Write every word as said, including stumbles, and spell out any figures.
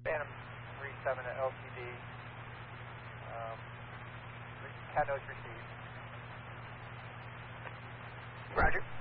Phantom three seven at L T D. Um, cat notes received. Roger.